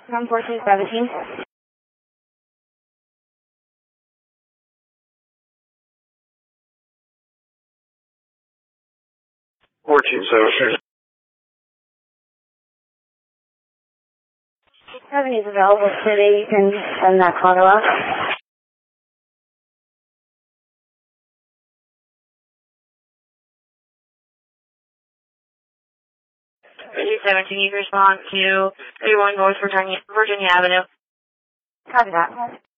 From 1417. 1417. Revenue is available today. You can send that call to us. 17, you can respond to 31 North Virginia Avenue. Copy that.